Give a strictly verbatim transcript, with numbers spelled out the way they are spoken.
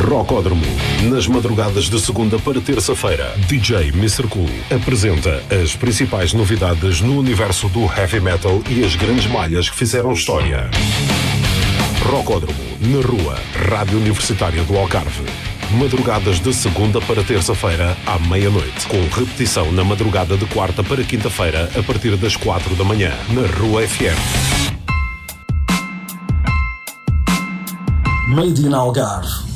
Rocódromo. Nas madrugadas de segunda para terça-feira, D J mister Cool apresenta as principais novidades no universo do heavy metal e as grandes malhas que fizeram história. Rocódromo, na rua, Rádio Universitária do Algarve. Madrugadas de segunda para terça-feira à meia-noite, com repetição na madrugada de quarta para quinta-feira a partir das quatro da manhã, na Rua F M. Made in Algarve.